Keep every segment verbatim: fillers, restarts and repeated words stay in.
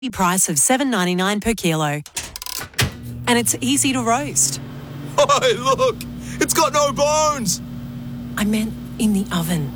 price of seven dollars ninety-nine per kilo. And it's easy to roast. Oh, look! It's got no bones! I meant in the oven.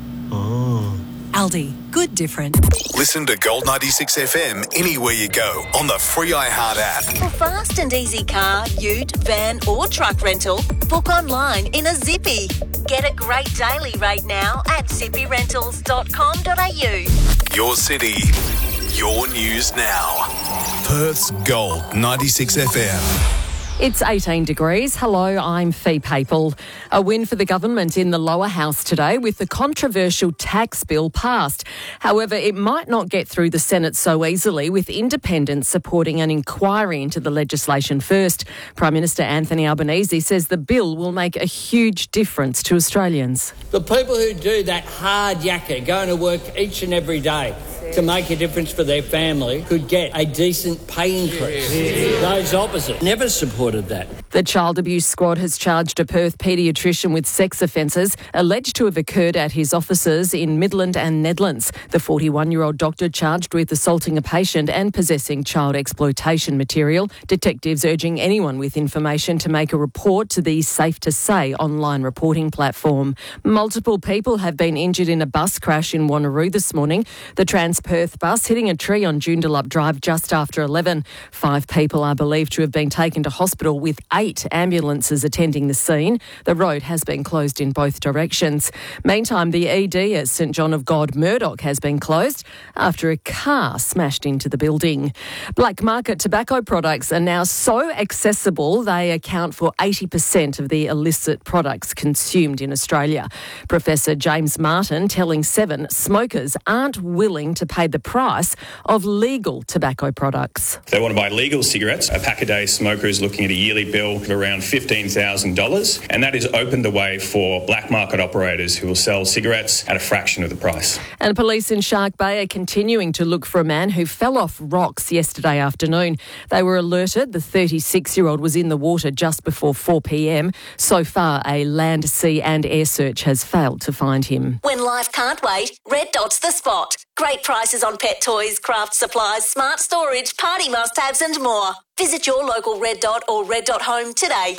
Oh. Aldi, good different. Listen to Gold ninety-six F M anywhere you go on the free iHeart app. For fast and easy car, ute, van or truck rental, book online in a Zippy. Get a great daily rate now at zippy rentals dot com dot a u. Your city, your news now. Perth's Gold ninety-six F M. It's eighteen degrees. Hello, I'm Fee Papel. A win for the government in the lower house today with the controversial tax bill passed. However, it might not get through the Senate so easily, with independents supporting an inquiry into the legislation first. Prime Minister Anthony Albanese says the bill will make a huge difference to Australians. The people who do that hard yakka, going to work each and every day to make a difference for their family, could get a decent pay increase. Yeah. Those opposite never supported that. The Child Abuse Squad has charged a Perth paediatrician with sex offences alleged to have occurred at his offices in Midland and Nedlands. The forty-one-year-old doctor charged with assaulting a patient and possessing child exploitation material. Detectives urging anyone with information to make a report to the Safe to Say online reporting platform. Multiple people have been injured in a bus crash in Wanneroo this morning. The Trans-Perth bus hitting a tree on Joondalup Drive just after eleven. Five people are believed to have been taken to hospital, with eight ambulances attending the scene. The road has been closed in both directions. Meantime, the E D at St John of God Murdoch has been closed after a car smashed into the building. Black market tobacco products are now so accessible they account for eighty percent of the illicit products consumed in Australia. Professor James Martin telling Seven smokers aren't willing to pay the price of legal tobacco products. They want to buy legal cigarettes. A pack a day smoker is looking at a yearly bill of around fifteen thousand dollars, and that has opened the way for black market operators who will sell cigarettes at a fraction of the price. And police in Shark Bay are continuing to look for a man who fell off rocks yesterday afternoon. They were alerted the thirty-six-year-old was in the water just before four p.m. So far, a land, sea and air search has failed to find him. When life can't wait, Red Dot's the spot. Great prices on pet toys, craft supplies, smart storage, party must-haves and more. Visit your local Red Dot or Red Dot Home today.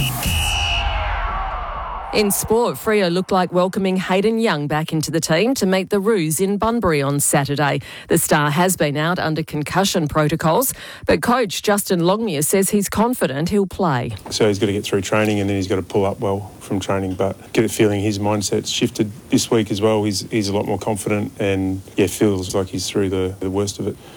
In sport, Freo looked like welcoming Hayden Young back into the team to meet the Roos in Bunbury on Saturday. The star has been out under concussion protocols, but coach Justin Longmire says he's confident he'll play. So he's got to get through training and then he's got to pull up well from training, but get a feeling his mindset's shifted this week as well. He's he's a lot more confident and yeah, feels like he's through the, the worst of it.